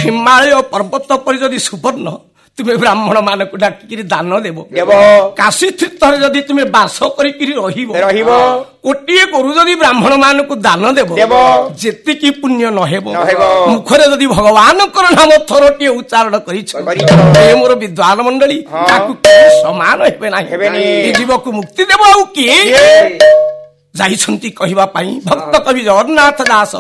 ହିମାଳୟ ପର୍ବତ ପରି ଯଦି ସୁବର୍ଣ୍ଣ ତୁମେ ବ୍ରାହ୍ମଣ ମାନଙ୍କୁ ଡାକିକିରି ଦାନ ଦେବ। କାଶୀ ତୀର୍ଥରେ ଯଦି ତୁମେ ବାସ କରିକିରି ରହିବ କୋଟିଏ କରୁ ଯଦି ବ୍ରାହ୍ମଣ ମାନଙ୍କୁ ଦାନ ଦେବ ଯେତିକି ପୁଣ୍ୟ ନହେବ ମୁଖରେ ଯଦି ଭଗବାନଙ୍କର ନାମ ଥରଟିଏ ଉଚ୍ଚାରଣ କରିଛ ମୋର ବିଦ୍ୱାନ ମଣ୍ଡଳୀ ତାକୁ ସମାନ ହେବେ ନାହିଁ। ଏ ଜୀବକୁ ମୁକ୍ତି ଦେବ ଆଉ କିଏ ଯାଇଛନ୍ତି କହିବା ପାଇଁ ଭକ୍ତ କବି ଜଗନ୍ନାଥ ଦାସ